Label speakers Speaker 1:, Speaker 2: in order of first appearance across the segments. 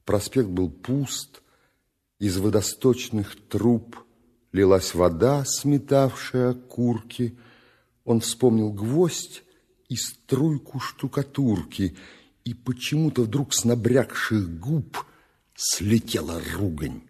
Speaker 1: Проспект был пуст, из водосточных труб лилась вода, сметавшая окурки. Он вспомнил гвоздь и струйку штукатурки, и почему-то вдруг с набрякших губ слетела ругань.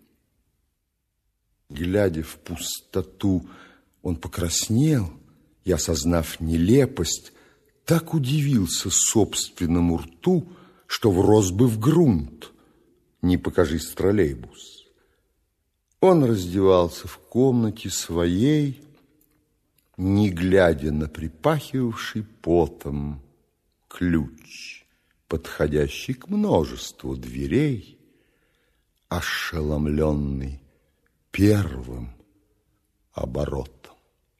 Speaker 1: Глядя в пустоту, он покраснел и, осознав нелепость, так удивился собственному рту, что врос бы в грунт, не покажись троллейбус. Он раздевался в комнате своей, не глядя на припахивавший потом ключ, подходящий к множеству дверей, ошеломленный первым оборотом.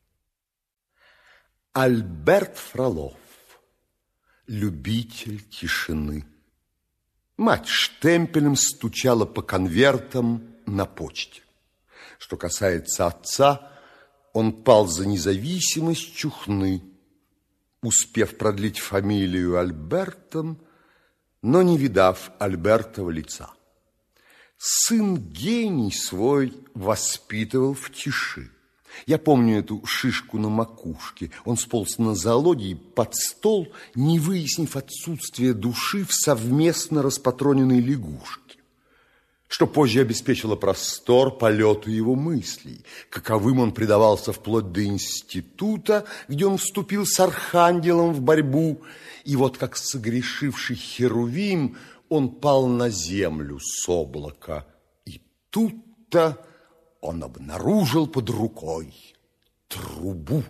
Speaker 1: Альберт Фролов, любитель тишины. Мать штемпелем стучала по конвертам на почте. Что касается отца, он пал за независимость Чухны, успев продлить фамилию Альбертом, но не видав Альбертова лица. Сын гений свой воспитывал в тиши. Я помню эту шишку на макушке. Он сполз на зоологии под стол, не выяснив отсутствие души в совместно распатроненной лягушке, что позже обеспечило простор полету его мыслей. Каковым он предавался вплоть до института, где он вступил с архангелом в борьбу. И вот как согрешивший херувим он пал на землю с облака. И тут-то он обнаружил под рукой трубу.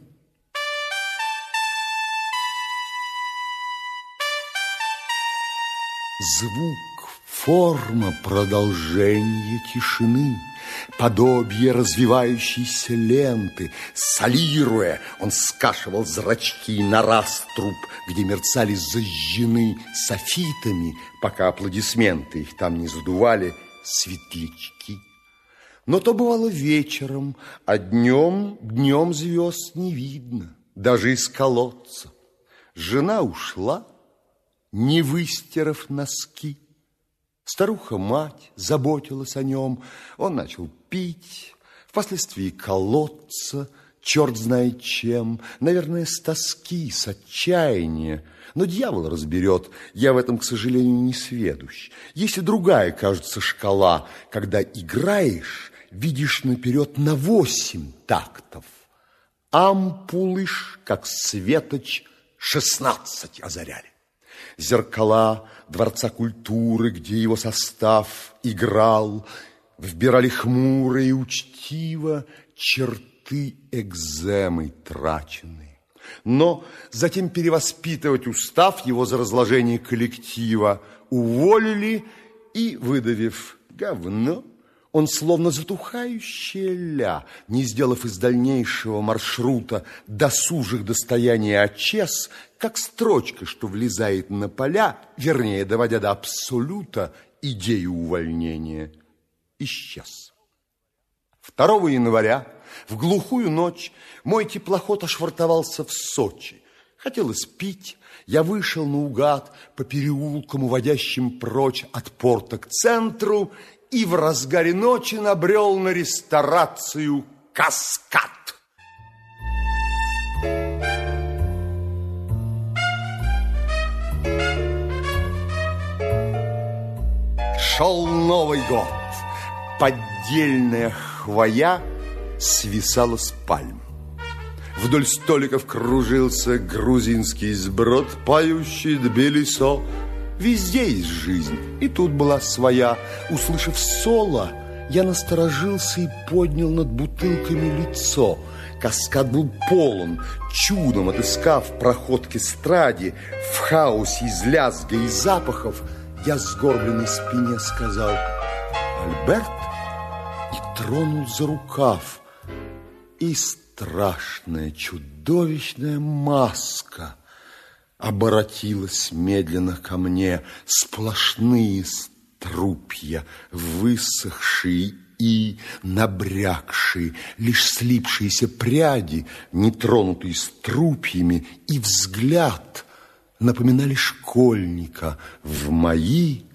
Speaker 1: Звук, форма, продолжение тишины, подобие развивающейся ленты. Солируя, он скашивал зрачки на раструб, где мерцали зажжены софитами, пока аплодисменты их там не задували светлячки. Но то бывало вечером, а днем звезд не видно, даже из колодца. Жена ушла, не выстирав носки. Старуха-мать заботилась о нем, он начал пить, впоследствии колоться, черт знает чем, наверное, с тоски, с отчаяния. Но дьявол разберет, я в этом, к сожалению, не сведущ. Есть и другая, кажется, шкала, когда играешь, видишь наперед на 8 тактов. Ампулыш, как светоч, 16 озаряли. Зеркала Дворца культуры, где его состав играл, вбирали хмуро и учтиво черты экземой траченные. Но затем перевоспитывать устав его за разложение коллектива уволили и, выдавив говно, он словно затухающая ля, не сделав из дальнейшего маршрута досужих достояний очес, как строчка, что влезает на поля, вернее, доводя до абсолюта идею увольнения, исчез. 2 января в глухую ночь мой теплоход ошвартовался в Сочи. Хотелось пить, я вышел наугад по переулкам, уводящим прочь от порта к центру, и в разгаре ночи набрел на ресторацию «Каскад». Шел Новый год. Поддельная хвоя свисала с пальм. Вдоль столиков кружился грузинский сброд, поющий «Тбилисо». Везде есть жизнь, и тут была своя. Услышав соло, я насторожился и поднял над бутылками лицо. Каскад был полон, чудом отыскав проход к эстраде. В хаосе из лязга и запахов я сгорбленной спине сказал: «Альберт?» и тронул за рукав. И страшная, чудовищная маска оборотилась медленно ко мне, сплошные струпья, высохшие и набрякшие, лишь слипшиеся пряди, нетронутые струпьями, и взгляд напоминали школьника в мои